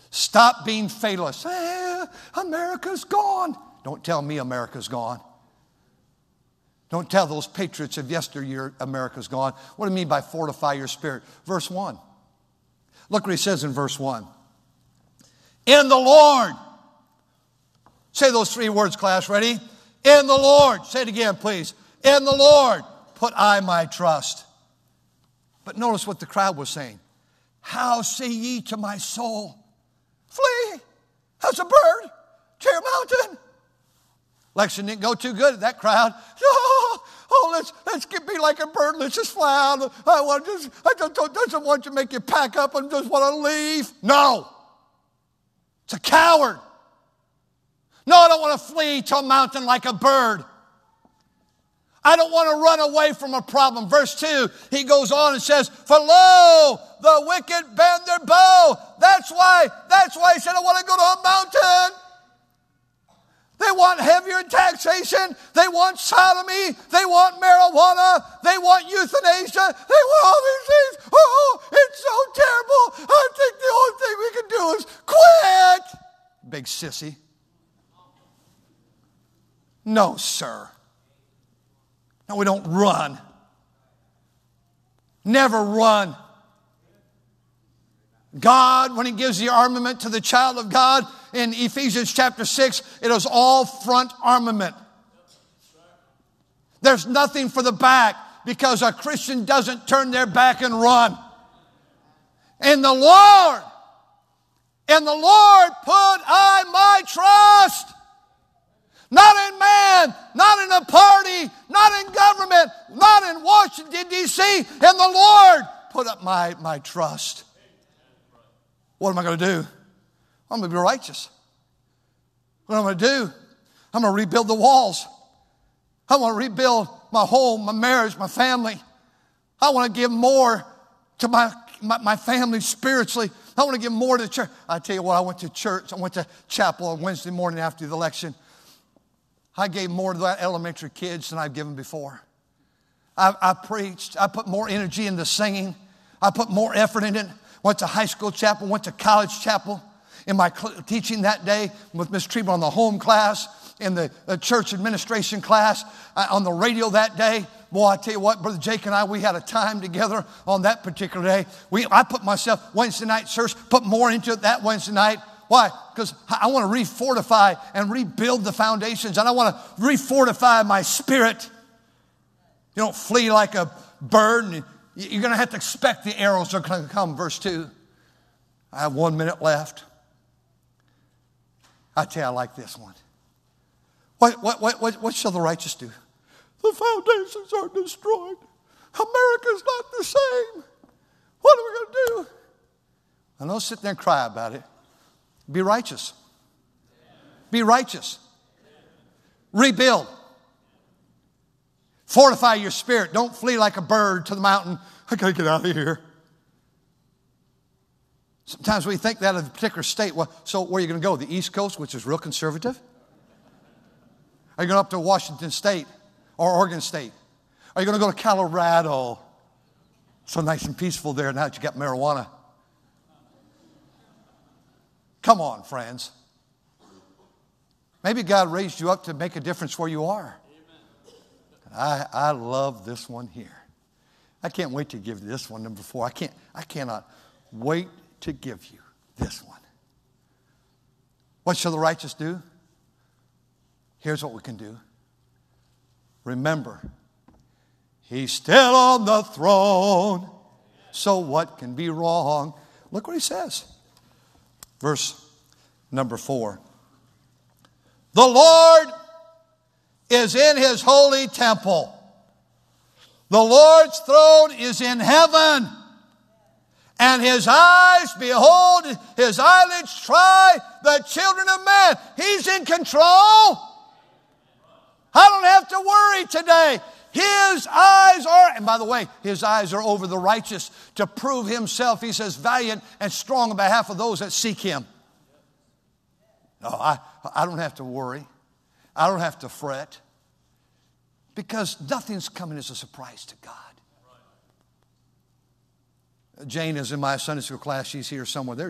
Stop being fatalist. America's gone. Don't tell me America's gone. Don't tell those patriots of yesteryear America's gone. What do you mean by fortify your spirit? Verse 1. Look what he says in verse 1. In the Lord. Say those 3 words, class. Ready? In the Lord. Say it again, please. In the Lord put I my trust. But notice what the crowd was saying. How say ye to my soul, flee as a bird to your mountain? Election didn't go too good at that crowd. Let's be like a bird. Let's just fly out. I don't want to make you pack up and just want to leave. No. It's a coward. No, I don't want to flee to a mountain like a bird. I don't want to run away from a problem. Verse 2, he goes on and says, for lo, the wicked bend their bow. That's why he said, I want to go to a mountain. They want heavier taxation. They want sodomy. They want marijuana. They want euthanasia. They want all these things. Oh, it's so terrible. I think the only thing we can do is quit. Big sissy. No, sir. No, we don't run. Never run. God, when he gives the armament to the child of God, in Ephesians chapter 6, it is all front armament. There's nothing for the back because a Christian doesn't turn their back and run. In the Lord put I my trust. Not in man, not in a party, not in government, not in Washington, D.C. In the Lord put up my trust. What am I going to do? I'm going to be righteous. What am I going to do? I'm going to rebuild the walls. I want to rebuild my home, my marriage, my family. I want to give more to my family spiritually. I want to give more to the church. I tell you what, I went to church. I went to chapel on Wednesday morning after the election. I gave more to that elementary kids than I've given before. I preached. I put more energy into singing. I put more effort in it. Went to high school chapel, went to college chapel. In my teaching that day with Miss Treva on the home class, in the church administration class, on the radio that day. Boy, I tell you what, Brother Jake and I, we had a time together on that particular day. I put myself, Wednesday night church, put more into it that Wednesday night. Why? Because I want to refortify and rebuild the foundations, and I want to refortify my spirit. You don't flee like a bird, and you're going to have to expect the arrows are going to come. Verse 2. I have 1 minute left. I tell you, I like this one. What shall the righteous do? The foundations are destroyed. America's not the same. What are we going to do? And don't sit there and cry about it. Be righteous. Be righteous. Rebuild. Fortify your spirit. Don't flee like a bird to the mountain. I got to get out of here. Sometimes we think that of a particular state. Well, so where are you going to go? The East Coast, which is real conservative? Are you going up to Washington State or Oregon State? Are you going to go to Colorado? So nice and peaceful there now that you got marijuana. Come on, friends. Maybe God raised you up to make a difference where you are. I love this one here. I can't wait to give you this one, number 4. I cannot wait to give you this one. What shall the righteous do? Here's what we can do. Remember, he's still on the throne. So what can be wrong? Look what he says. Verse number 4. The Lord is in his holy temple. The Lord's throne is in heaven. And his eyes, behold, his eyelids try the children of man. He's in control. I don't have to worry today. His eyes are, and by the way, his eyes are over the righteous to prove himself, he says, valiant and strong on behalf of those that seek him. No, I don't have to worry. I don't have to fret. Because nothing's coming as a surprise to God. Jane is in my Sunday school class. She's here somewhere.